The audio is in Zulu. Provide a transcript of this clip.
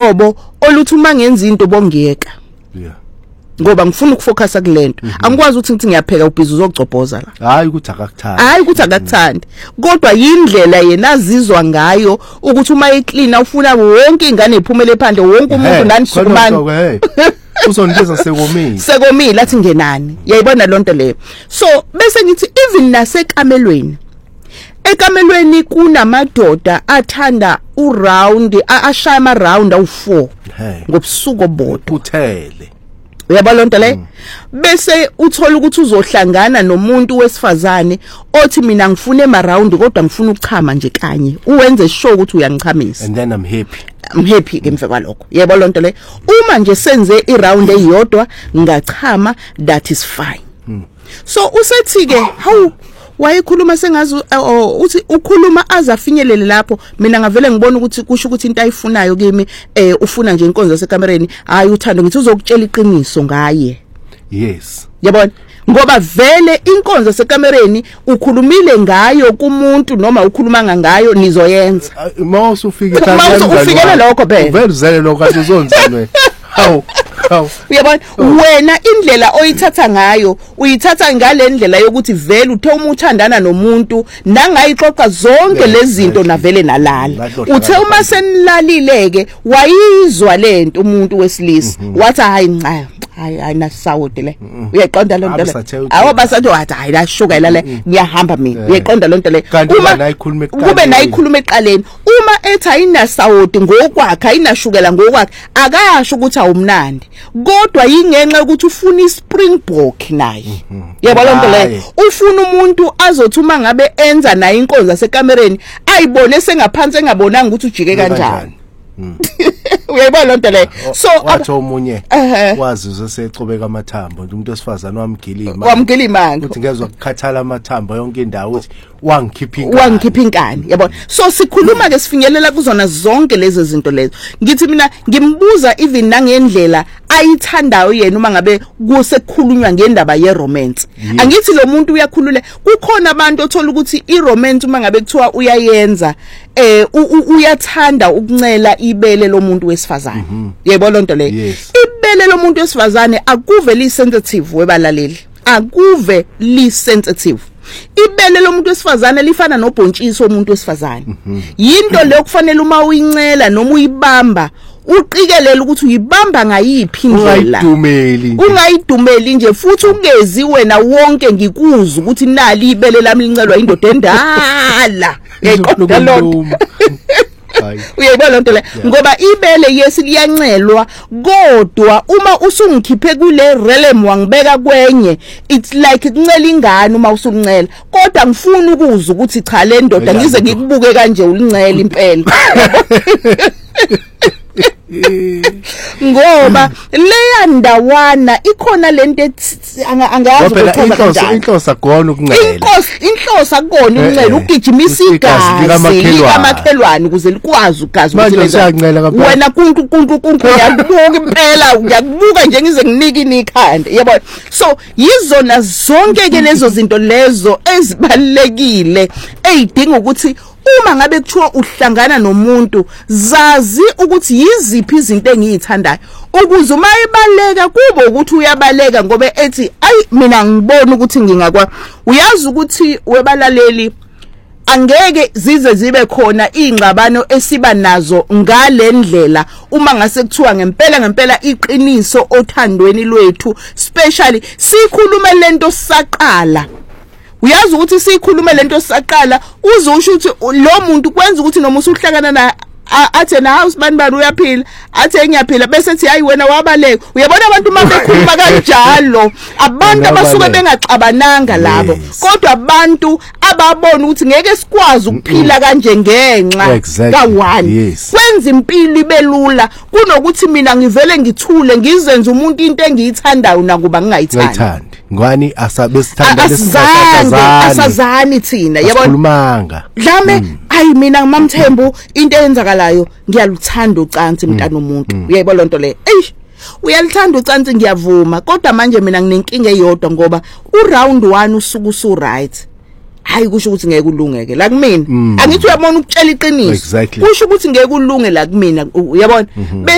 uhlobo oluthi uma ngenza into bongiyeka yeah ngoba ngifuna ukufocusa kulento angikwazi ukuthi ngithi ngiyapheka ubhizi uzogcobhoza la hayi ukuthi akakuthandi kodwa yindlela yena azizwa ngayo ukuthi uma iclean ufuna wonke ingane iphumele phandle wonke umuntu nani sukumani uzondiza sekomile athi ngenani yayibona lonto leyo so bese ngithi even nasekamelweni kunamadoda athanda uround ashaya ama round awu4 ngobusuku obodwa uthele uyabona lonto le bese uthola ukuthi uzohlangana nomuntu wesifazane othi mina ngifune ema round kodwa ngifuna ukuchama nje kanye uwenze sure ukuthi uyangichamisa and then I'm happy emva kwalokho yabona lonto le uma nje senze iround eyodwa ngachama that is fine so usethi ke how wayekhuluma sengazi uthi ukhuluma azafinyelele lapho mina ngavele ngibona ukuthi kusho ukuthi into ayifunayo kimi ufuna nje inkonzo yasekamereni hayi uthando ngithi uzokutshela iqiniso ngaye yes yabona ngoba vele inkonzo yasekamereni ukhulumile ngayo kumuntu noma ukhuluma ngayo nizoyenza mawuse ufikela lokho phela vele uzele lokho azozonzwe how uyabona wena indlela oyithatha ngayo uyithatha ngalendlela yokuthi vele uthe uma uthandana nomuntu nangayixoxa zonke lezi zinto navele nalala uthe uma senilalileke wayizwa lento umuntu wesilisa wathi hayi ayinasawude le uyayiqonda lo nto le awabasathi wathi hayi la sugar la ngiyahamba mina uyayiqonda lo nto le kube nayikhuluma eqaleni uma ethi ayinasawude ngokwakhe ayinashukela ngokwakhe akasho ukuthi awumnandi kodwa yingenxa ukuthi ufuna iSpringbok naye yebo lonto le ufuna umuntu azothi uma ngabe enza naye inkonzo yasekamereni ayibone sengaphansi engabonanga ukuthi ujike kanjani uyayibona lonto le so wathi omunye wazi usecobeka amathambo umuntu wesifazana wamgilima uthi ngezwe ukukhathala amathambo yonke indawo uthi wangikhipha inkani yabona so sikhuluma ke sifinyelela kuzona zonke lezi zinto lezo ngithi mina ngimbuza even nangendlela ayithandayo yena uma ngabe kusekukhulunywa ngendaba ye-romance angithi lo muntu uyakhulule kukhona abantu othola ukuthi i-romance uma ngabe kuthiwa uyayenza uyathanda ukuncela ibele lomuntu wesifazane yebo lonto le ibele lomuntu wesifazane akuve li sensitive webalaleli akuve li sensitive ibele lomuntu wesifazane lifana nobhontshisi womuntu wesifazane yinto le kufanele uma uyincela noma uyibamba uqikelele ukuthi uyibamba ngayiphi indlela ungayidumeli nje futhi ungezi wena wonke ngikuza ukuthi nali ibele lami lincelwa indoda endala yayiqonda lonto uyayibona lonto le ngoba ibele yesi liyancelwa kodwa uma usungikhiphe kule realm wangibeka kwenye it's like kuncela ingane uma usuncela kodwa ngifuna ukuza ukuthi cha le ndoda ngize ngikubuke kanje ulincela impela ngoba leya ndawana ikhona lento angazi ukuthoma kanjani inhloso akona ukuncela inhloso akona ukuncela ugijimisa igazi likamakhelwane ukuze likwazi ugazi wena kunku yabuka impela uyakubuka nje ngize nginike inikhanda yabona so yizona zonke ke lezo zinto lezo ezibalekile ezidinga ukuthi uma ngabe kuthiwa uhlangana nomuntu zazi ukuthi yiziphi izinto engiyithandayo ukuze uma ebaleka kubo ukuthi uyabaleka ngoba ethi ayi mina ngibona ukuthi ngingakwa uyazi ukuthi webalaleli angeke zibe khona ingxabano esiba nazo ngalendlela uma ngase kuthiwa ngempela iqiniso othandweni lwethu especially sikhuluma lento saqala uyazi ukuthi sikhulume lento saqala uzusho ukuthi lo muntu kwenza ukuthi noma usuhlangana na athe na house bani uyaphila athe ngiyaphila bese ethi hayi wena wabaleka uyabona abantu uma bekhuluma kanjalo abantu abasuke bengaxabananga labo kodwa abantu ababona ukuthi ngeke sikwazi ukuphila kanje ngenxa ka1 kwenza impilo ibelula kunokuthi mina ngivele ngithule ngizenze umuntu into engiyithandayo nakuba ngingayithandi ngwani asazani thina yabona khulumanga dlame ayi mina ngimamthembu into eyenzakalayo ngiyaluthanda ucansi mntana umuntu uyayibona lonto le uyalithanda ucansi ngiyavuma kodwa manje mina nginenkinga eyodwa ngoba uround 1 usuku usu right hayi kusho ukuthi ngeke ulungeke la kumina angithi uyabona ukutshela iqiniso kusho ukuthi ngeke ulunge la kumina uyabona